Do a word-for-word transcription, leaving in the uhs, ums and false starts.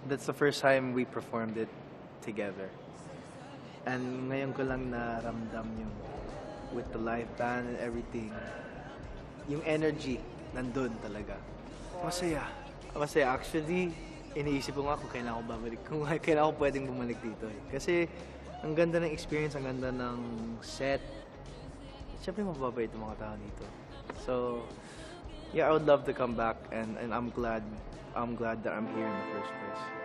that's the first time we performed it together. And ngayon ko lang naramdam yung with the live band and everything, yung energy nandun talaga. Masaya. Masaya. Actually, iniisip ko nga kung kailan ako babalik, kung kailan ako pwedeng bumalik dito eh. Kasi ang ganda ng experience, ang ganda ng set. Siyempre mababait yung mga tao dito. So, yeah, I would love to come back and, and I'm glad I'm glad that I'm here in the first place.